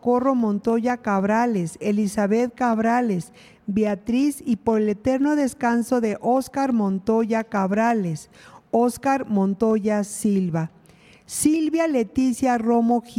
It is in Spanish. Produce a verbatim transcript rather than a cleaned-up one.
Socorro Montoya Cabrales, Elizabeth Cabrales, Beatriz, y por el eterno descanso de Óscar Montoya Cabrales, Óscar Montoya Silva. Silvia Leticia Romo